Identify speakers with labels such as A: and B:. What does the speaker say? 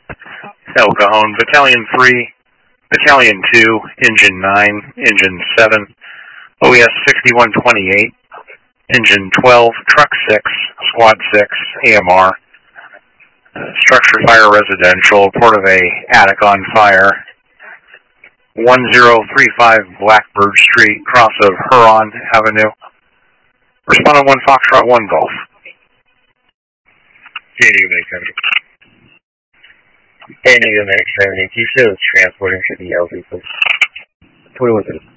A: El Cajon, Battalion 3, Battalion 2, Engine 9, Engine 7, OES 6128, Engine 12, Truck 6, Squad 6, AMR, Structure Fire Residential, Port of A, attic on fire, 1035 Blackbird Street, cross of Huron Avenue. Respondent 1 Foxtrot 1 Golf.
B: Hey, Negative Medic 70, can you show us transporting to the LZ, please? 21